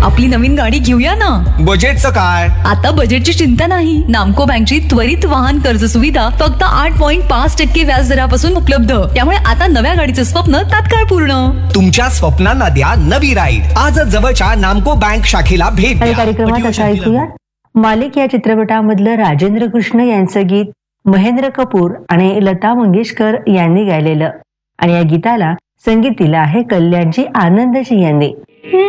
आपली नवीन गाडी घेऊया ना. बजेटचं काय? आता बजेटची चिंता नाही. नामको बँकची त्वरित वाहन कर्ज सुविधा फक्त 8.5% व्याज दरापासून उपलब्ध. त्यामुळे आता नव्या गाडीचं स्वप्न तात्काळ पूर्ण. तुमच्या स्वप्नांना द्या नवी राईड. आजच जवळच्या नामको बँक शाखेला भेट द्या. कार्यक्रमात आता ऐकूया मालिक या चित्रपटामधलं राजेंद्र कृष्ण यांचं गीत महेंद्र कपूर आणि लता मंगेशकर यांनी गायलेलं, आणि या गीताला संगीत दिलं आहे कल्याणजी आनंदजी यांनी.